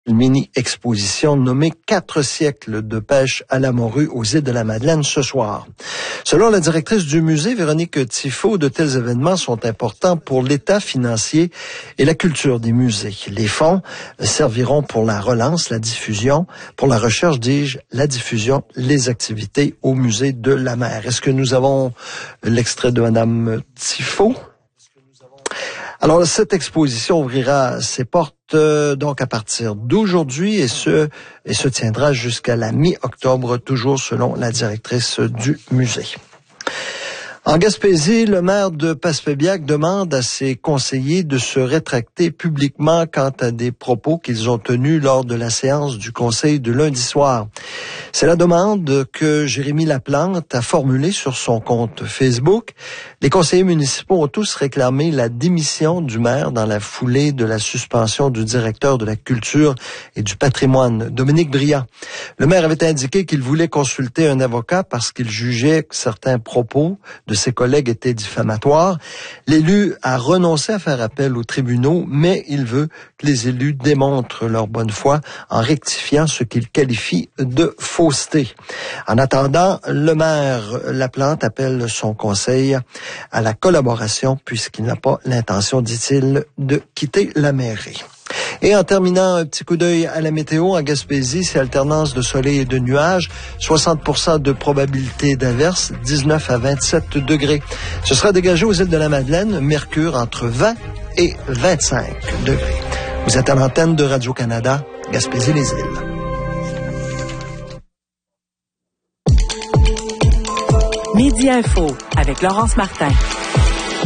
Une mini-exposition nommée 4 siècles de pêche à la morue aux îles de la Madeleine ce soir. Selon la directrice du musée, Véronique Tifo, de tels événements sont importants pour l'état financier et la culture des musées. Les fonds serviront pour la relance, la diffusion, pour la recherche, la diffusion, les activités au musée de la mer. Est-ce que nous avons l'extrait de Madame Tifo? Alors, cette exposition ouvrira ses portes donc à partir d'aujourd'hui et se tiendra jusqu'à la mi-octobre, toujours selon la directrice du musée. En Gaspésie, le maire de Passepébiac demande à ses conseillers de se rétracter publiquement quant à des propos qu'ils ont tenus lors de la séance du conseil de lundi soir. C'est la demande que Jérémy Laplante a formulée sur son compte Facebook. Les conseillers municipaux ont tous réclamé la démission du maire dans la foulée de la suspension du directeur de la culture et du patrimoine, Dominique Briand. Le maire avait indiqué qu'il voulait consulter un avocat parce qu'il jugeait que certains propos de ses collègues étaient diffamatoires. L'élu a renoncé à faire appel aux tribunaux, mais il veut que les élus démontrent leur bonne foi en rectifiant ce qu'il qualifie de fausseté. En attendant, le maire Laplante appelle son conseil à la collaboration puisqu'il n'a pas l'intention, dit-il, de quitter la mairie. Et en terminant, un petit coup d'œil à la météo. En Gaspésie, c'est alternance de soleil et de nuages. 60% de probabilité d'averse, 19 à 27 degrés. Ce sera dégagé aux îles de la Madeleine, mercure entre 20 et 25 degrés. Vous êtes à l'antenne de Radio-Canada, Gaspésie-les-Îles. Midi Info avec Laurence Martin.